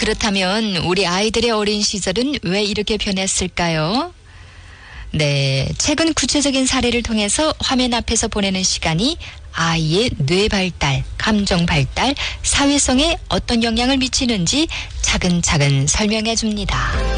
그렇다면 우리 아이들의 어린 시절은 왜 이렇게 변했을까요? 네, 최근 구체적인 사례를 통해서 화면 앞에서 보내는 시간이 아이의 뇌 발달, 감정 발달, 사회성에 어떤 영향을 미치는지 차근차근 설명해 줍니다.